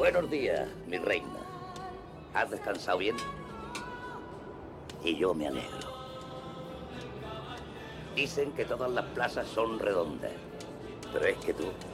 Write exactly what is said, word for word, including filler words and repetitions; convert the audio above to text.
Buenos días, mi reina. ¿Has descansado bien? Y yo me alegro. Dicen que todas las plazas son redondas, pero es que tú